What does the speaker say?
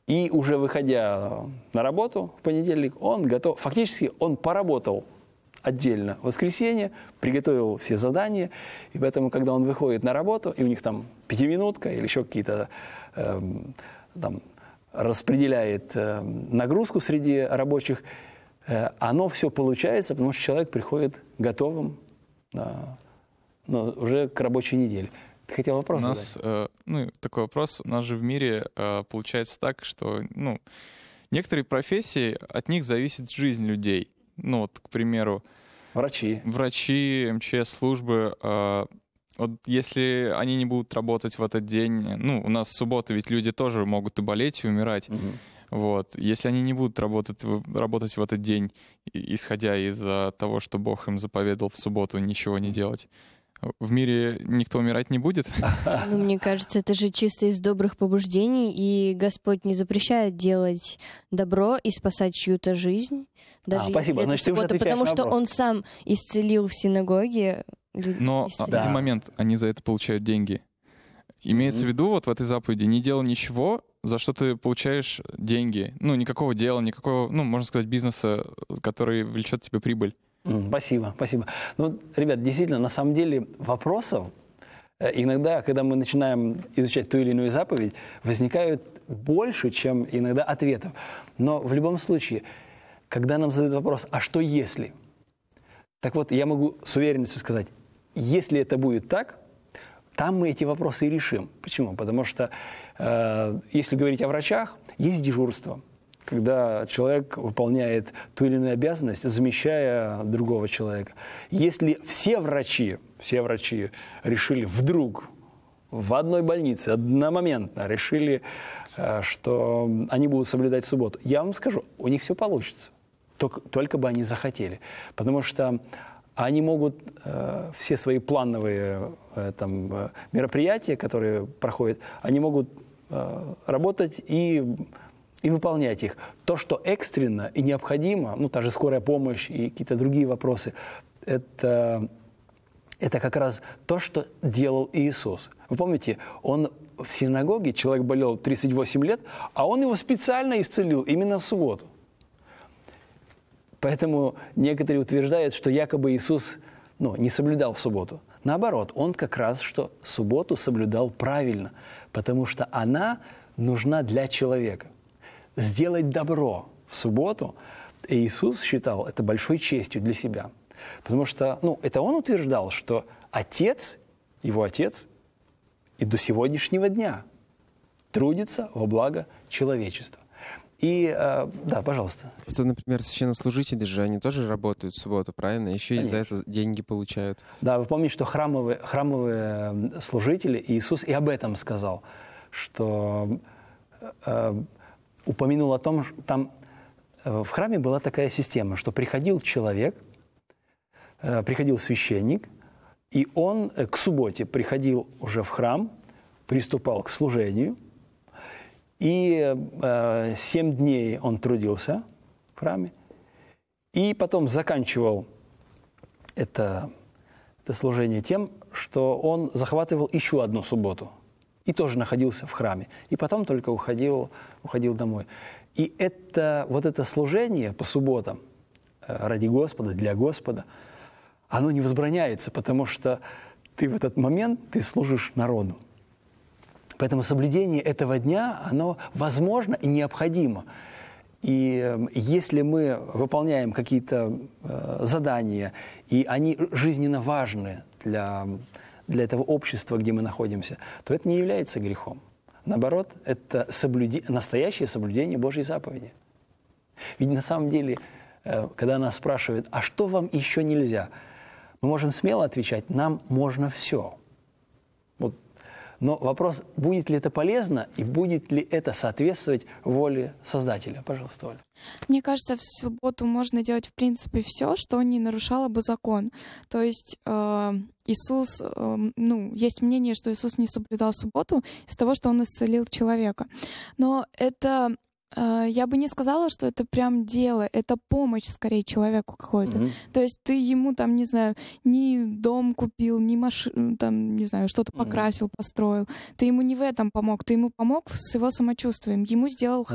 И уже выходя на работу в понедельник, он готов, фактически он поработал отдельно в воскресенье, приготовил все задания, и поэтому, когда он выходит на работу, и у них там пятиминутка или еще какие-то там распределяет нагрузку среди рабочих, оно все получается, потому что человек приходит готовым уже к рабочей неделе. Ты хотел вопрос задать? Такой вопрос. У нас же в мире получается так, что некоторые профессии, от них зависит жизнь людей. К примеру, врачи, МЧС, службы. Вот если они не будут работать в этот день, у нас в субботу ведь люди тоже могут и болеть, и умирать. Угу. Вот. Если они не будут работать в этот день, исходя из того, что Бог им заповедал в субботу ничего не делать, в мире никто умирать не будет? Мне кажется, это же чисто из добрых побуждений, и Господь не запрещает делать добро и спасать чью-то жизнь, даже спасибо. если это суббота, потому что Он сам исцелил в синагоге. Но один момент, они за это получают деньги. Имеется в виду, вот в этой заповеди, не делай ничего, за что ты получаешь деньги. Никакого дела, никакого, можно сказать, бизнеса, который влечет тебе прибыль. Спасибо. Ребят, действительно, на самом деле вопросов иногда, когда мы начинаем изучать ту или иную заповедь, возникают больше, чем иногда ответов. Но в любом случае, когда нам задают вопрос, а что если? Так вот, я могу с уверенностью сказать, если это будет так, там мы эти вопросы и решим. Почему? Потому что, если говорить о врачах, есть дежурство, когда человек выполняет ту или иную обязанность, замещая другого человека. Если все врачи решили вдруг в одной больнице одномоментно решили, что они будут соблюдать субботу, я вам скажу, у них все получится. Только бы они захотели. Потому что они могут все свои плановые мероприятия, которые проходят, они могут работать и выполнять их. То, что экстренно и необходимо, та же скорая помощь и какие-то другие вопросы, это как раз то, что делал Иисус. Вы помните, Он в синагоге, человек болел 38 лет, а Он его специально исцелил именно в субботу. Поэтому некоторые утверждают, что якобы Иисус не соблюдал в субботу. Наоборот, Он как раз что субботу соблюдал правильно, потому что она нужна для человека. Сделать добро в субботу Иисус считал это большой честью для себя. Потому что, это Он утверждал, что Его Отец и до сегодняшнего дня трудится во благо человечества. И, да, пожалуйста. Просто, например, священнослужители же, они тоже работают в субботу, правильно? Еще и за это деньги получают. Да, вы помните, что храмовые служители, Иисус и об этом сказал, что упомянул о том, что там в храме была такая система, что приходил человек, приходил священник, и он к субботе приходил уже в храм, приступал к служению, и 7 дней он трудился в храме, и потом заканчивал это служение тем, что он захватывал еще одну субботу и тоже находился в храме, и потом только уходил домой. И это служение по субботам ради Господа, для Господа, оно не возбраняется, потому что ты в этот момент ты служишь народу. Поэтому соблюдение этого дня, оно возможно и необходимо. И если мы выполняем какие-то задания, и они жизненно важны для этого общества, где мы находимся, то это не является грехом. Наоборот, это настоящее соблюдение Божьей заповеди. Ведь на самом деле, когда нас спрашивают, а что вам еще нельзя, мы можем смело отвечать, нам можно все. Но вопрос, будет ли это полезно и будет ли это соответствовать воле Создателя? Пожалуйста, Оля. Мне кажется, в субботу можно делать в принципе все, что не нарушало бы закон. То есть Иисус, есть мнение, что Иисус не соблюдал субботу из-за того, что Он исцелил человека. Но это я бы не сказала, что это прям дело, это помощь скорее человеку какой-то. Mm-hmm. То есть ты ему там, не знаю, ни дом купил, ни машину, там, не знаю, что-то покрасил, построил. Ты ему не в этом помог, ты ему помог с его самочувствием, ему сделал